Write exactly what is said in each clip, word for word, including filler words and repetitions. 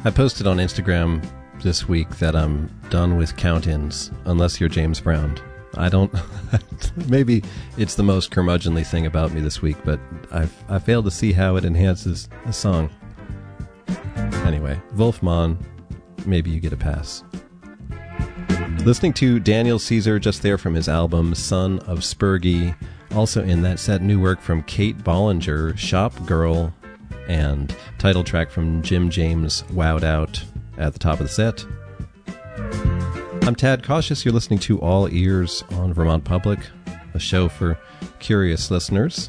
I posted on Instagram this week that I'm done with count-ins, unless you're James Brown. I don't... maybe it's the most curmudgeonly thing about me this week, but I've, I failed to see how it enhances a song. Anyway, Wolfman, maybe you get a pass. Listening to Daniel Caesar just there from his album Son of Spurgey. Also in that set, new work from Kate Bollinger, Shop Girl, and title track from Jim James, Wowed Out, at the top of the set. I'm Tad Cautious. You're listening to All Ears on Vermont Public, a show for curious listeners.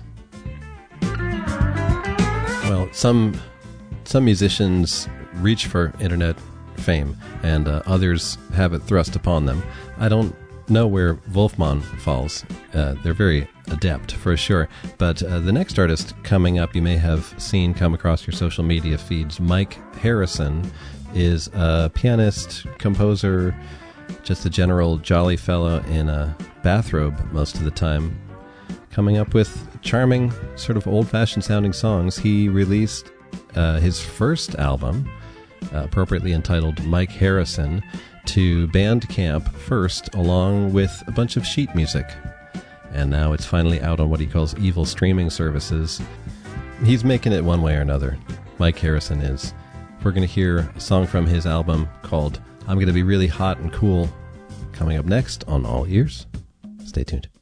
Well, some some musicians reach for internet fame, and uh, others have it thrust upon them. I don't know where Wolfman falls. Uh, they're very adept, for sure. But uh, the next artist coming up, you may have seen come across your social media feeds. Mike Harrison is a pianist, composer, just a general jolly fellow in a bathrobe most of the time, coming up with charming, sort of old-fashioned sounding songs. He released uh, his first album, uh, appropriately entitled Mike Harrison, to Bandcamp first, along with a bunch of sheet music. And now it's finally out on what he calls evil streaming services. He's making it one way or another. Mike Harrison is. We're going to hear a song from his album called I'm Going to Be Really Hot and Cool, coming up next on All Ears. Stay tuned.